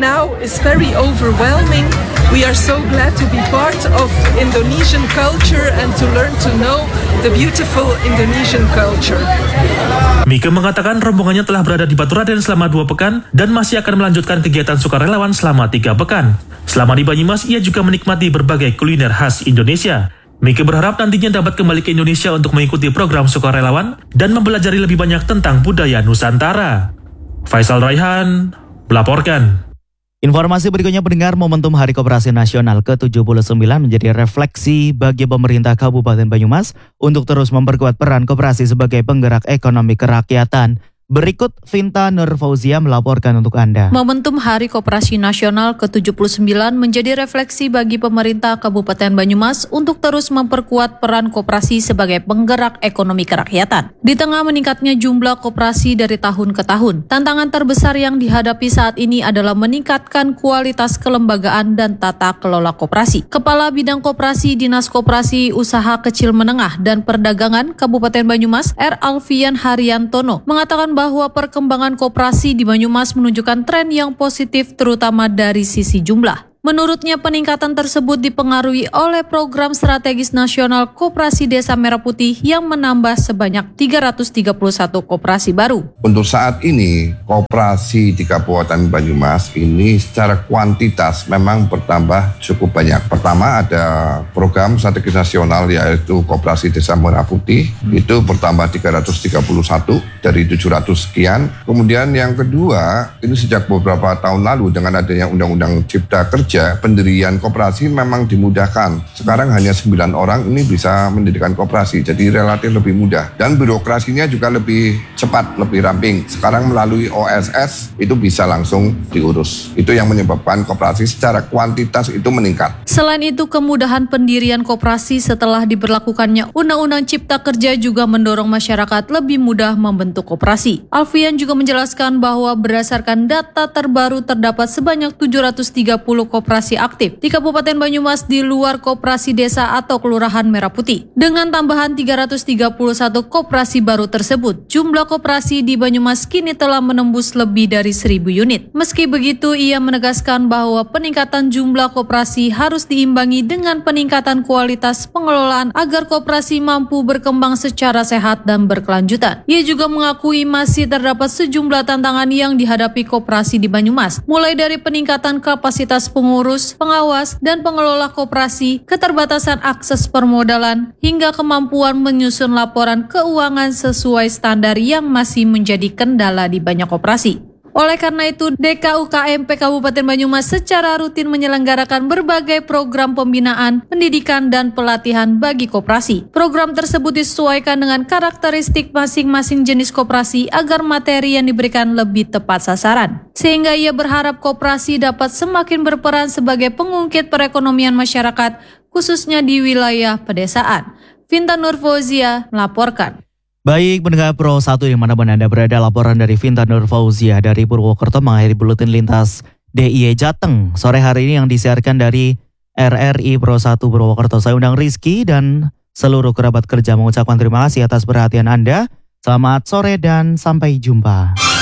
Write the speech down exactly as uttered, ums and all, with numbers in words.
now is very overwhelming. We are so glad to be part of Indonesian culture and to learn to know the beautiful Indonesian culture. Mika mengatakan rombongannya telah berada di Baturaden selama dua pekan dan masih akan melanjutkan kegiatan sukarelawan selama tiga pekan. Selama di Banyumas, ia juga menikmati berbagai kuliner khas Indonesia. Mika berharap nantinya dapat kembali ke Indonesia untuk mengikuti program sukarelawan dan mempelajari lebih banyak tentang budaya Nusantara. Faisal Raihan melaporkan. Informasi berikutnya, pendengar, momentum Hari Koperasi Nasional ke tujuh puluh sembilan menjadi refleksi bagi pemerintah Kabupaten Banyumas untuk terus memperkuat peran koperasi sebagai penggerak ekonomi kerakyatan. Berikut Vinta Nurfauzia melaporkan untuk Anda. Momentum Hari Koperasi Nasional ke tujuh puluh sembilan menjadi refleksi bagi pemerintah Kabupaten Banyumas untuk terus memperkuat peran koperasi sebagai penggerak ekonomi kerakyatan. Di tengah meningkatnya jumlah koperasi dari tahun ke tahun, tantangan terbesar yang dihadapi saat ini adalah meningkatkan kualitas kelembagaan dan tata kelola koperasi. Kepala Bidang Koperasi Dinas Koperasi Usaha Kecil Menengah dan Perdagangan Kabupaten Banyumas, R. Alfian Haryantono, mengatakan bahwa perkembangan koperasi di Banyumas menunjukkan tren yang positif terutama dari sisi jumlah. Menurutnya, peningkatan tersebut dipengaruhi oleh program strategis nasional Koperasi Desa Merah Putih yang menambah sebanyak tiga ratus tiga puluh satu koperasi baru. Untuk saat ini, koperasi di Kabupaten Banyumas ini secara kuantitas memang bertambah cukup banyak. Pertama, ada program strategis nasional yaitu Koperasi Desa Merah Putih, hmm. itu bertambah tiga ratus tiga puluh satu dari tujuh ratus sekian. Kemudian yang kedua, ini sejak beberapa tahun lalu dengan adanya Undang-Undang Cipta Kerja, pendirian koperasi memang dimudahkan. Sekarang hanya sembilan orang ini bisa mendirikan koperasi, jadi relatif lebih mudah. Dan birokrasinya juga lebih cepat, lebih ramping. Sekarang melalui O S S itu bisa langsung diurus. Itu yang menyebabkan koperasi secara kuantitas itu meningkat. Selain itu, kemudahan pendirian koperasi setelah diberlakukannya Undang-Undang Cipta Kerja juga mendorong masyarakat lebih mudah membentuk koperasi. Alfian juga menjelaskan bahwa berdasarkan data terbaru terdapat sebanyak tujuh ratus tiga puluh koperasi koperasi aktif di Kabupaten Banyumas di luar koperasi desa atau Kelurahan Merah Putih. Dengan tambahan tiga ratus tiga puluh satu koperasi baru tersebut, jumlah koperasi di Banyumas kini telah menembus lebih dari seribu unit. Meski begitu, ia menegaskan bahwa peningkatan jumlah koperasi harus diimbangi dengan peningkatan kualitas pengelolaan agar koperasi mampu berkembang secara sehat dan berkelanjutan. Ia juga mengakui masih terdapat sejumlah tantangan yang dihadapi koperasi di Banyumas, mulai dari peningkatan kapasitas pengurus pengurus, pengawas, dan pengelola koperasi, keterbatasan akses permodalan, hingga kemampuan menyusun laporan keuangan sesuai standar yang masih menjadi kendala di banyak koperasi. Oleh karena itu, D K U K M P Kabupaten Banyumas secara rutin menyelenggarakan berbagai program pembinaan, pendidikan, dan pelatihan bagi koperasi. Program tersebut disesuaikan dengan karakteristik masing-masing jenis koperasi agar materi yang diberikan lebih tepat sasaran. Sehingga ia berharap koperasi dapat semakin berperan sebagai pengungkit perekonomian masyarakat, khususnya di wilayah pedesaan. Vinta Nurfauzia melaporkan. Baik, pendengar Pro satu di manapun Anda berada, laporan dari Vinta Nurfauzia dari Purwokerto mengakhiri buletin lintas D I Y Jateng sore hari ini yang disiarkan dari R R I Pro satu Purwokerto. Saya undang Rizky dan seluruh kerabat kerja mengucapkan terima kasih atas perhatian Anda. Selamat sore dan sampai jumpa.